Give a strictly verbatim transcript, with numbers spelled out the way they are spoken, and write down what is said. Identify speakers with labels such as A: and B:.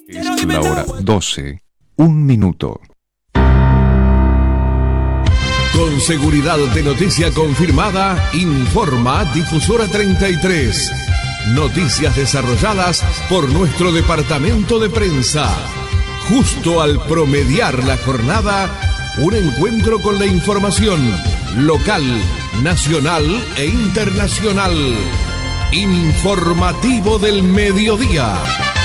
A: Es la hora doce, un minuto.
B: Con seguridad de noticia confirmada, informa Difusora treinta y tres. Noticias desarrolladas por nuestro departamento de prensa. Justo al promediar la jornada, un encuentro con la información local, nacional e internacional. Informativo del mediodía.